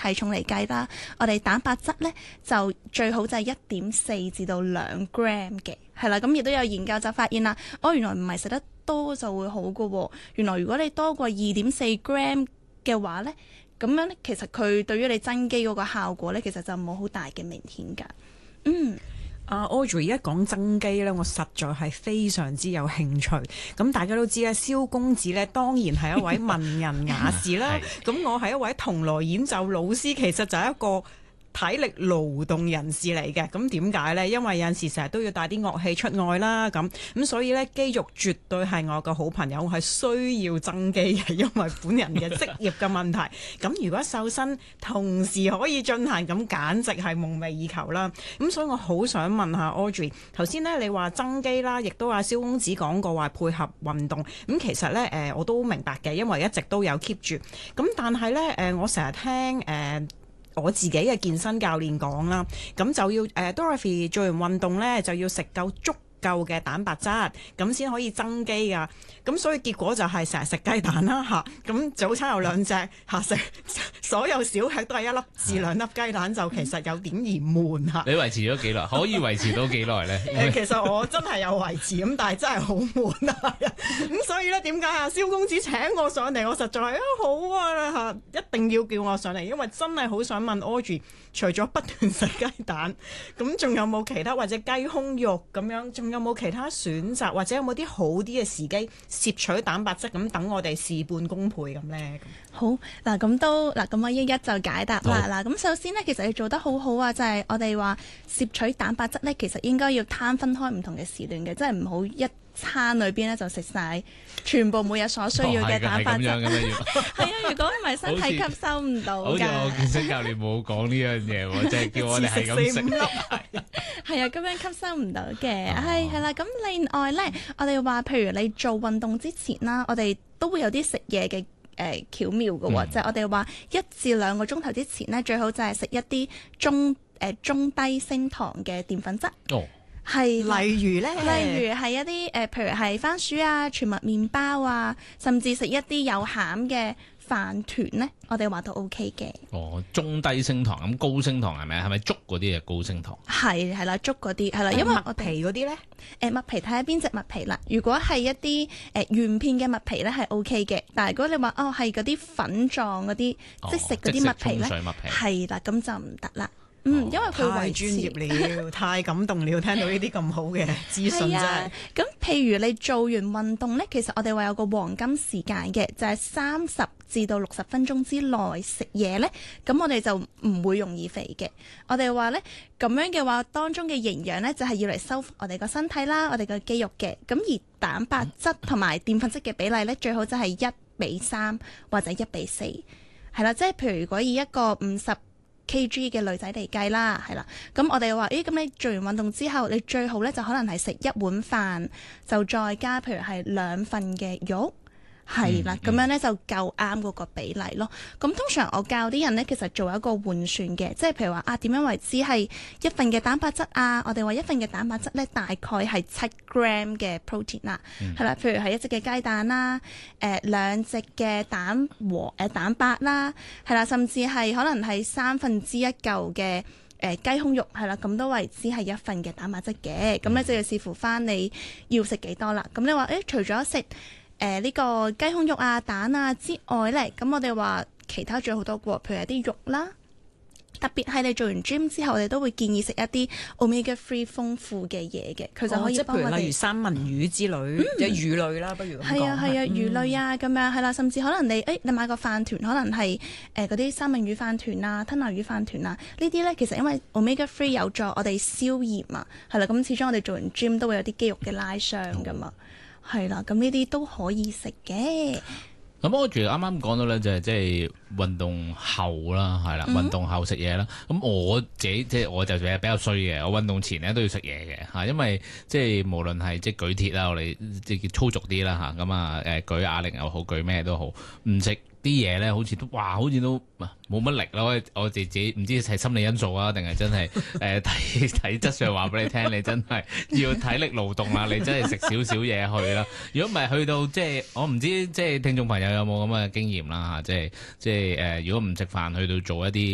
體重嚟計啦，我哋蛋白質咧就最好就係1.4至到2 gram 嘅，係啦。咁亦都有研究就發現啦，原來唔係食得多就會好㗎喎。原來如果你多過2.4 gram 嘅話咧，咁樣咧其實佢對於你增肌嗰個效果咧，其實就冇好大嘅明顯㗎。 Audrey 一講增肌咧，我實在係非常之有興趣。咁大家都知咧，蕭公子咧當然係一位文人雅士啦。咁我係一位銅鑼演奏老師，其實就係一個體力勞動人士嚟嘅。咁點解呢？因為有陣時成日都要帶啲樂器出外啦，咁所以呢，肌肉絕對係我嘅好朋友，我係需要增肌嘅，因為本人嘅職業嘅問題。咁如果瘦身同時可以進行，咁簡直係夢寐以求啦。咁所以我好想問下 Audrey， 頭先呢你話增肌啦，亦都阿蕭公子講過話配合運動。咁其實呢，我都明白嘅，因為一直都有 keep 住。咁但係呢，我成日聽我自己嘅健身教練講啦，咁就要Dorothy 做完運動呢，就要食夠足夠嘅蛋白質，咁先可以增肌噶。咁所以結果就係成日食雞蛋啦嚇，咁早餐有2隻嚇，食所有小吃都係1粒至2粒雞蛋，就其實有點兒悶嚇。 你維持咗幾耐？可以維持到幾耐呢？ 其實我真係有維持咁，但係真係好悶啊！咁所以咧，點解啊？蕭公子請我上嚟，我實在係好啊嚇，一定要叫我上嚟，因為真係好想問 Audrey，除咗不斷食雞蛋，咁仲有冇其他或者雞胸肉咁樣，仲有冇其他選擇，或者有冇啲好啲嘅時機攝取蛋白質，咁等我哋事半功倍咁呢？ 好嗱，咁我一一就解答啦。嗱，咁首先呢，其實你做得好好啊，就係我哋話攝取蛋白質呢，其實應該要攤分開唔同嘅時段嘅，即係唔好一餐裏邊咧就食晒全部每日所需要嘅蛋白質。係啊，如果唔係身體吸收唔到㗎。好似我健身教練冇講呢樣嘢喎，即係叫我哋係咁食。 係啊，咁樣吸收唔到嘅。係啦，咁另外咧，我哋話譬如你做運動之前啦，我哋都會有啲食嘢嘅巧妙嘅喎，就係我哋話1至2個鐘頭之前咧，最好就係食一啲中低升糖嘅澱粉質。係， 例如係一啲譬如係番薯啊、全麥麵包啊，甚至食一啲有餡嘅飯團咧，我哋話都 OK 嘅。 中低升糖，咁高升糖係咪？係咪粥嗰啲係高升糖？ 係啦，粥嗰啲係啦，因為麥皮嗰啲咧， 麥皮睇下邊隻麥皮啦。如果係一啲原片嘅麥皮咧，係 OK 嘅。但係如果你話係嗰啲粉狀嗰啲即食嗰啲麥皮咧，係啦，咁就唔得啦。因為佢太專業了，太感動了，聽到呢啲咁好嘅資訊真係。 咁譬如你做完運動咧，其實我哋話有個黃金時間嘅，就係30至到60分鐘之內食嘢咧，咁我哋就唔會容易肥嘅。我哋話咧咁樣嘅話，當中嘅營養咧就係要嚟修復我哋個身體啦，我哋個肌肉嘅。咁而蛋白質同埋澱粉質嘅比例咧，最好就係1:3或者1:4，係啦，即係譬如如果以一個50kg 嘅女仔嚟計啦，係啦，咁我哋話，咁你做完運動之後，你最好咧就可能係食1碗飯，就再加譬如係2份嘅肉，係啦，咁樣咧就夠啱嗰個比例咯。咁通常我教啲人咧，其實做一個換算嘅，即係譬如話點樣為之係1份嘅蛋白質啊？我哋話1份嘅蛋白質咧，大概係7 gram 嘅 protein 啦，係啦，譬如係1隻嘅雞蛋啦，2隻嘅蛋白啦，係啦，甚至係可能係1/3嚿嘅雞胸肉，係啦，咁都為之係1份嘅蛋白質嘅。咁咧就要視乎翻你要食幾多啦。咁你話除咗食呢個雞胸肉啊、蛋啊之外咧，咁我哋話其他仲有好多個，譬如一啲肉啦。特別係你做完 gym 之後，我哋都會建議食一啲 omega 3豐富嘅嘢嘅，佢就可以幫我哋。即係譬如例如三文魚之類，即係魚類啦，不如咁講。係啊，魚類啊咁樣係啦，甚至可能你買個飯團，可能係嗰啲三文魚飯團啊、吞拿魚飯團啊，呢啲咧其實因為 omega 3有助我哋消炎啊，係啦，咁始終我哋做完 gym 都會有啲肌肉嘅拉傷噶嘛，係啦，咁呢啲都可以食嘅。 咁我啱啱講到咧，就係即係運動後啦，係啦，運動後食嘢啦。咁我自己即係我就比較衰嘅，我運動前咧都要食嘢嘅嚇，因為即係無論係即係舉鐵啦，我哋即係粗俗啲啦嚇，咁舉啞鈴又好，舉咩都好，唔食啲嘢咧，好似都冇乜力咯。我自己唔知係心理因素啊，定係真係體質上話俾你聽，你真係要體力勞動啦，你真係食少少嘢去啦。如果唔係去到即係我唔知即係聽眾朋友有冇咁嘅經驗啦嚇，即係如果唔食飯去到做一啲